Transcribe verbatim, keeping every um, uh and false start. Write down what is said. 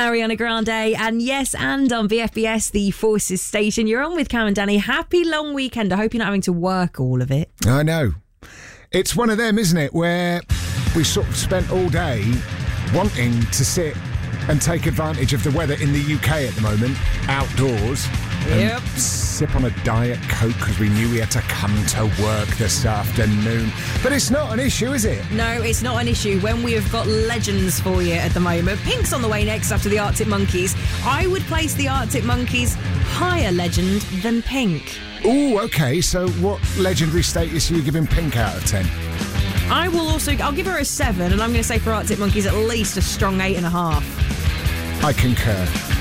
Ariana Grande, and yes, and on V F B S, the Forces station. You're on with Cam and Danny. Happy long weekend. I hope you're not having to work all of it. I know. It's one of them, isn't it, where we sort of spent all day wanting to sit and take advantage of the weather in the U K at the moment, outdoors. Yep. Sip on a Diet Coke because we knew we had to come to work this afternoon. But it's not an issue, is it? No, it's not an issue when we have got legends for you at the moment. Pink's on the way next after the Arctic Monkeys. I would place the Arctic Monkeys higher legend than Pink. Ooh, okay. So what legendary status are you giving Pink out of ten? I will also, I'll give her a seven, and I'm going to say for Arctic Monkeys at least a strong eight and a half. I concur.